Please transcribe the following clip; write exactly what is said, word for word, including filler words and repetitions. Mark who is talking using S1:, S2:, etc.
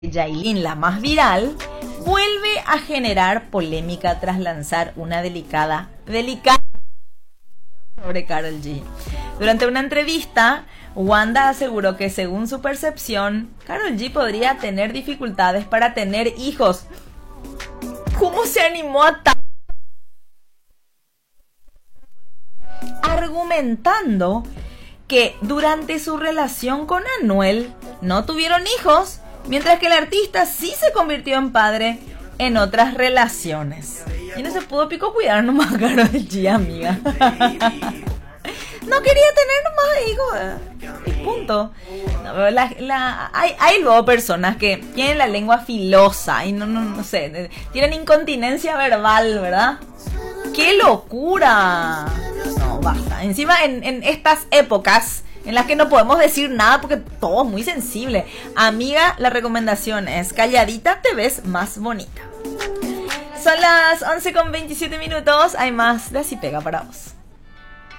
S1: Yailin, la más viral, vuelve a generar polémica tras lanzar una delicada, delicada sobre Karol G. Durante una entrevista, Wanda aseguró que según su percepción, Karol G podría tener dificultades para tener hijos. ¿Cómo se animó a tal? Argumentando que durante su relación con Anuel no tuvieron hijos, mientras que el artista sí se convirtió en padre en otras relaciones. Y no se pudo pico cuidar nomás Karol G, amiga. No quería tener más hijos. Y punto. No, la, la, hay, hay luego personas que tienen la lengua filosa y no, no, no sé, tienen incontinencia verbal, ¿verdad? ¡Qué locura! No, basta. Encima en, en estas épocas en las que no podemos decir nada porque todo es muy sensible. Amiga, la recomendación es calladita te ves más bonita. Son las once con veintisiete minutos. Hay más de Así Pega para vos.